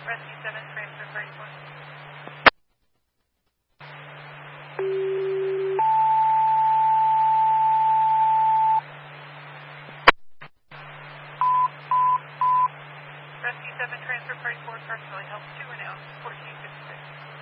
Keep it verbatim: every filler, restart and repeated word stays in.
Rescue seven, transfer party four. Rescue seven, transfer party four, personally help two and out, fourteen fifty-six.